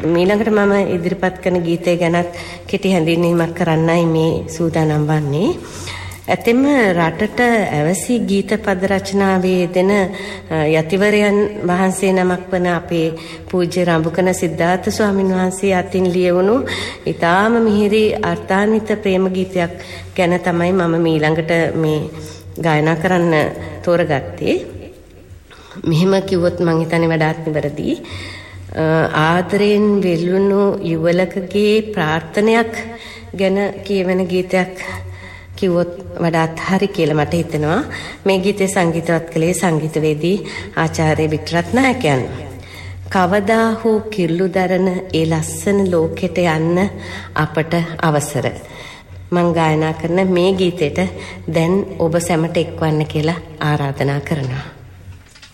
ඊළඟට මම ඉදිරිපත් කරන ගීතය ගැනත් කෙටි හැඳින්වීමක් කරන්නයි මේ සූදානම් වන්නේ. ඇතෙම රටට ඇවසි ගීත පද රචනාවේ දෙන යතිවරයන් වහන්සේ නමක් වන අපේ පූජ්‍ය රඹුකන සිද්ධාර්ථ ස්වාමීන් වහන්සේ අතින් ලියවුණු ඊටාම මිහිරි අර්ථාන්විත ප්‍රේම ගීතයක් ගැන තමයි මම ඊළඟට මේ ගායනා කරන්න තෝරගත්තේ. මෙහෙම කිව්වොත් මං හිතන්නේ වඩාත් නිවැරදි. ආදරයෙන් වෙල්ලුණු යුවලකගේ ප්‍රාර්ථනයක් ගැන කියවෙන ගීතයක් කිව්වොත් වඩාත් හරි කියලා මට හිතෙනවා. මේ ගීතේ සංගීතවත් කළේ සංගීතවේදී ආචාර්ය වික්‍රත්නායකයන්. කවදා හෝ කිරුළු දරන ඒ ලස්සන ලෝකෙට යන්න අපට අවසර. මං ගායනා කරන මේ ගීතෙට දැන් ඔබ සැමට එක්වන්න කියලා ආරාධනා කරනවා.